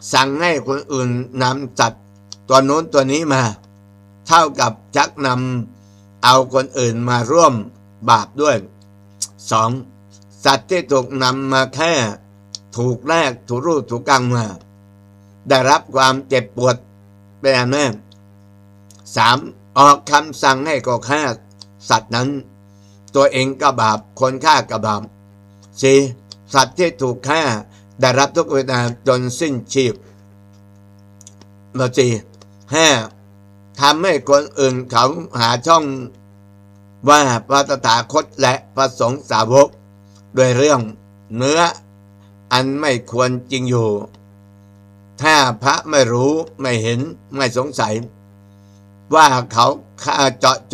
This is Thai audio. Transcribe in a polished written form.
สั่งให้คนอื่นนำสัตว์ตัวโน้นตัวนี้มาเท่ากับชักนำเอาคนอื่นมาร่วมบาปด้วย 2. สัตว์ที่ถูกนำมาแค่ถูกแลกถูรูถูกกังมาได้รับความเจ็บปวดเป็นอันแน่ 3. ออกคำสั่งให้ก็ฆ่าสัตว์นั้นตัวเองก็บาปคนฆ่าก็บาป 4. สัตว์ที่ถูกฆ่าได้รับทุกเวทนาจนสิ้นชีพ 5. ทำให้คนอื่นเขาหาช่องว่าพระตถาคตและพระสงฆ์สาวกด้วยเรื่องเนื้ออันไม่ควรจริงอยู่ถ้าพระไม่รู้ไม่เห็นไม่สงสัยว่าเขาฆ่าเจาะ